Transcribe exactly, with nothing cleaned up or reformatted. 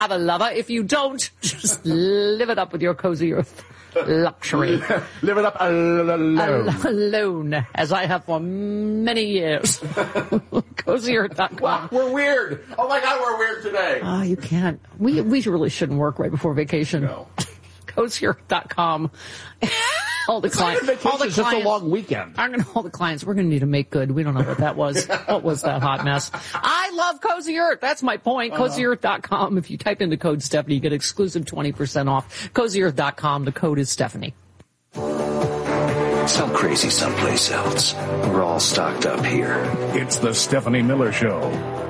have a lover. If you don't, just live it up with your Cozy Earth luxury. Live it up alone. Al- alone, as I have for many years. cozy earth dot com. Wow, we're weird. Oh, my God, we're weird today. Oh, you can't. We we really shouldn't work right before vacation. No. cozy earth dot com. All the It's clients. not even All the vacation, clients. it's just a long weekend. I'm going to all the clients. We're going to need to make good. We don't know what that was. What was that hot mess? I love Cozy Earth. That's my point. Uh-huh. cozy earth dot com. If you type in the code Stephanie, you get exclusive twenty percent off. cozy earth dot com. The code is Stephanie. Sell crazy someplace else. We're all stocked up here. It's the Stephanie Miller Show.